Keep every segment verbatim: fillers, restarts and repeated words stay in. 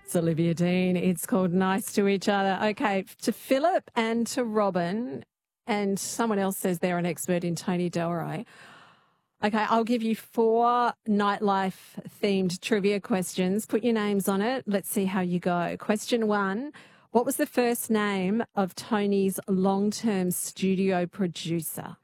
It's Olivia Dean. It's called Nice to Each Other. Okay, to Philip and to Robin, and someone else says they're an expert in Tony Delroy. Okay, I'll give you four nightlife-themed trivia questions. Put your names on it. Let's see how you go. Question one, what was the first name of Tony's long-term studio producer?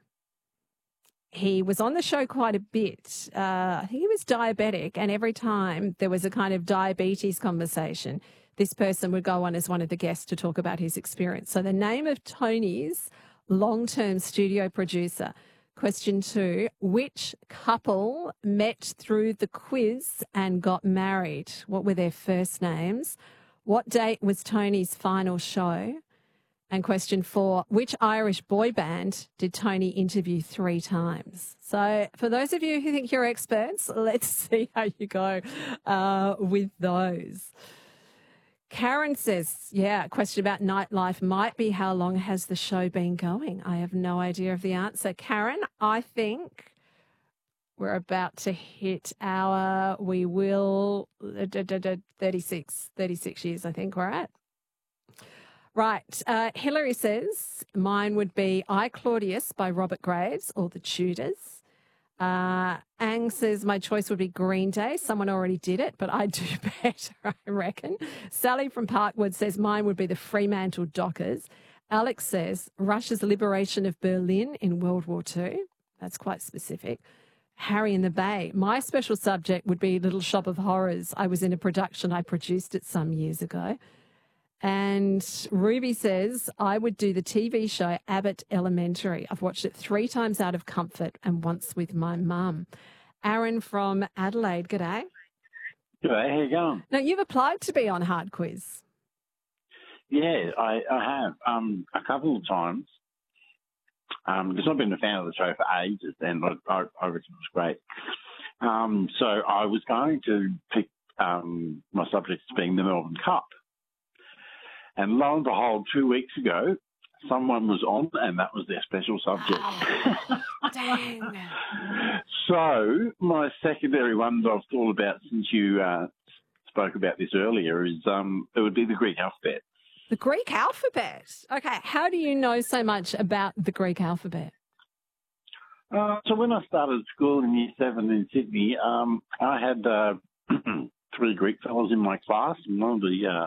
He was on the show quite a bit. Uh, I think he was diabetic, and every time there was a kind of diabetes conversation, this person would go on as one of the guests to talk about his experience. So the name of Tony's long-term studio producer. Question two, which couple met through the quiz and got married? What were their first names? What date was Tony's final show? And question four, which Irish boy band did Tony interview three times? So for those of you who think you're experts, let's see how you go uh, with those. Karen says, yeah, a question about nightlife might be how long has the show been going? I have no idea of the answer. Karen, I think we're about to hit our, we will, thirty-six, thirty-six years I think we're at. Right. Uh, Hillary says, mine would be I, Claudius by Robert Graves or The Tudors. Uh, Ang says, my choice would be Green Day. Someone already did it, but I do better, I reckon. Sally from Parkwood says, mine would be the Fremantle Dockers. Alex says, Russia's liberation of Berlin in World War Two. That's quite specific. Harry in the Bay. My special subject would be Little Shop of Horrors. I was in a production. I produced it some years ago. And Ruby says, I would do the T V show Abbott Elementary. I've watched it three times out of comfort and once with my mum. Aaron from Adelaide, g'day. G'day, how you going? Now, you've applied to be on Hard Quiz. Yeah, I, I have um, a couple of times. Um, because I've been a fan of the show for ages, and I, I, I reckon it was great. Um, so I was going to pick um, my subjects being the Melbourne Cup. And lo and behold, two weeks ago, someone was on, and that was their special subject. Oh, dang. So my secondary one that I've thought about since you uh, spoke about this earlier is um, it would be the Greek alphabet. The Greek alphabet? Okay, how do you know so much about the Greek alphabet? Uh, so when I started school in year seven in Sydney, um, I had uh, three Greek fellows in my class, and one of the uh,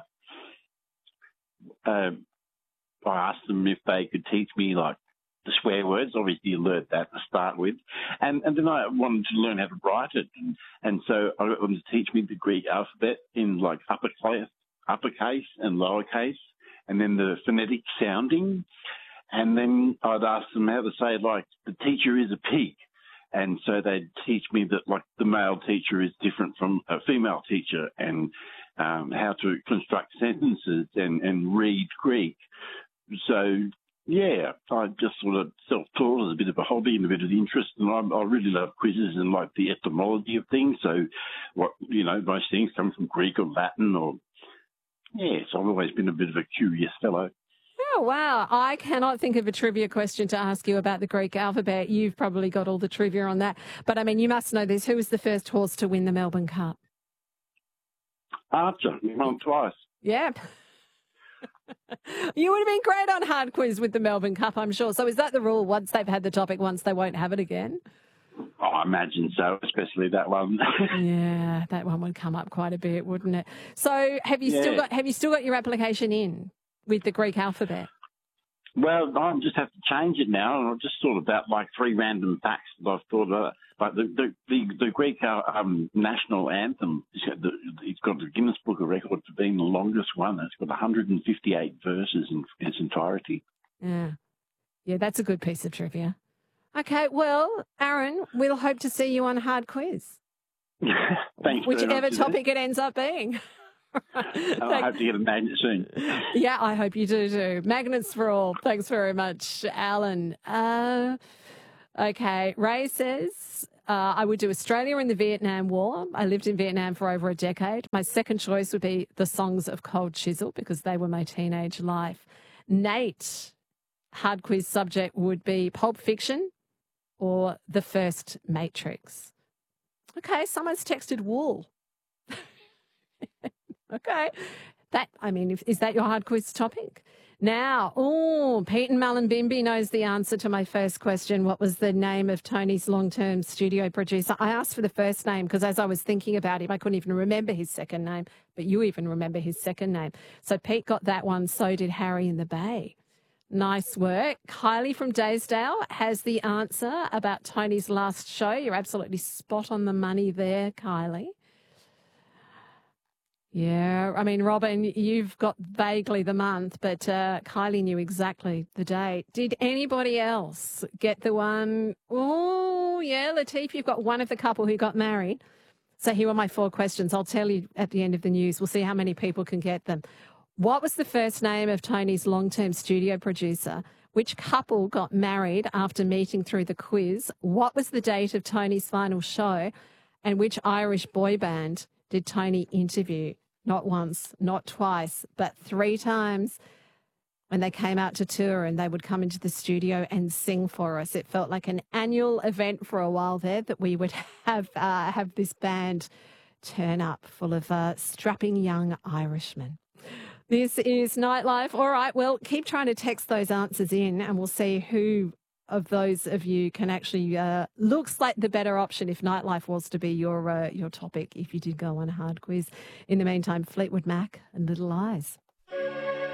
Uh, I asked them if they could teach me, like, the swear words. Obviously, you learned that to start with. And and then I wanted to learn how to write it. And, and so I got them to teach me the Greek alphabet in, like, uppercase, uppercase and lowercase, and then the phonetic sounding. And then I'd ask them how to say, like, the teacher is a pig. And so they'd teach me that, like, the male teacher is different from a female teacher, and um, how to construct sentences and, and read Greek. So, yeah, I just sort of self-taught as a bit of a hobby and a bit of interest, and I, I really love quizzes and, like, the etymology of things. So, what you know, most things come from Greek or Latin or, yeah, so I've always been a bit of a curious fellow. Oh, wow. I cannot think of a trivia question to ask you about the Greek alphabet. You've probably got all the trivia on that. But, I mean, you must know this. Who was the first horse to win the Melbourne Cup? Archer. He won twice. Yeah. You would have been great on Hard Quiz with the Melbourne Cup, I'm sure. So is that the rule? Once they've had the topic, once they won't have it again? Oh, I imagine so, especially that one. Yeah, that one would come up quite a bit, wouldn't it? So have you yeah. still got have you still got your application in with the Greek alphabet? Well, I just have to change it now, and I've just thought about like three random facts that I've thought about. Like the the, the, the Greek um, national anthem, it's got the Guinness Book of Records for being the longest one. It's got one hundred fifty-eight verses in, in its entirety. Yeah, yeah, that's a good piece of trivia. Okay, well, Aaron, we'll hope to see you on Hard Quiz. Thanks. Whichever topic it ends up being. I hope to get a magnet soon. Yeah, I hope you do too. Magnets for all. Thanks very much, Alan. Uh, okay, Ray says, uh, I would do Australia in the Vietnam War. I lived in Vietnam for over a decade. My second choice would be the songs of Cold Chisel because they were my teenage life. Nate, Hard Quiz subject would be Pulp Fiction or the first Matrix. Okay, someone's texted wool. Okay. That, I mean, if, is that your hard quiz topic? Now, oh, Pete and Mullumbimby knows the answer to my first question. What was the name of Tony's long-term studio producer? I asked for the first name because as I was thinking about him, I couldn't even remember his second name, but you even remember his second name. So Pete got that one, so did Harry in the Bay. Nice work. Kylie from Daysdale has the answer about Tony's last show. You're absolutely spot on the money there, Kylie. Yeah, I mean, Robin, you've got vaguely the month, but uh, Kylie knew exactly the date. Did anybody else get the one? Oh, yeah, Latif, you've got one of the couple who got married. So here are my four questions. I'll tell you at the end of the news. We'll see how many people can get them. What was the first name of Tony's long-term studio producer? Which couple got married after meeting through the quiz? What was the date of Tony's final show? And which Irish boy band did Tony interview? Not once, not twice, but three times when they came out to tour and they would come into the studio and sing for us. It felt like an annual event for a while there that we would have uh, have this band turn up full of uh, strapping young Irishmen. This is Nightlife. All right, well, keep trying to text those answers in and we'll see who of those of you can actually, uh, looks like the better option if Nightlife was to be your uh, your topic if you did go on a hard quiz. In the meantime, Fleetwood Mac and Little Eyes.